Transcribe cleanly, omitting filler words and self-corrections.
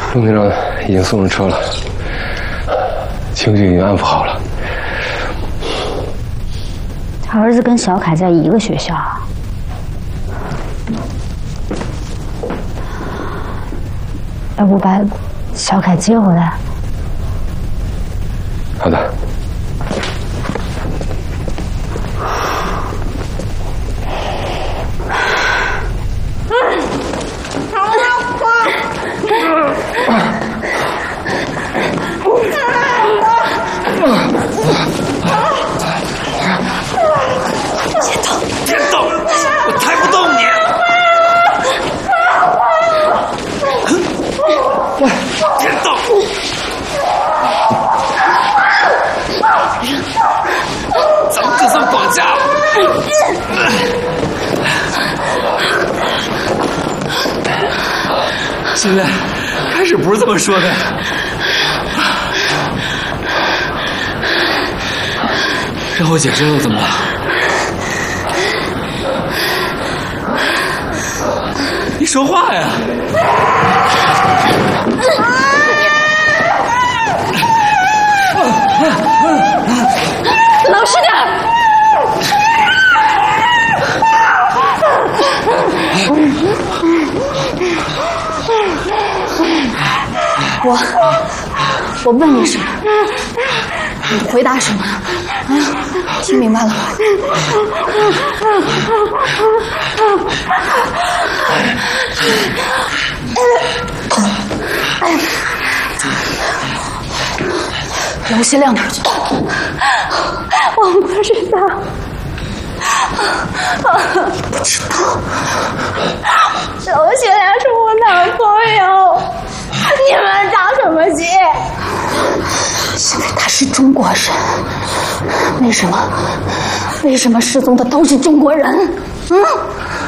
陆队长已经送上车了，情绪已经安抚好了。 他儿子跟小凯在一个学校。要不把小凯接回来？ 好的。 别动！我抬不动你！别动！咱们这算绑架！现在开始不是这么说的。让我解释又怎么了？你说话呀！ 老实点！我问你什么，你回答什么啊？听明白了吗？刘希亮哪儿去？我不知道。不知道。刘希亮是我男朋友，你们着什么急？因为他是中国人。为什么失踪的都是中国人？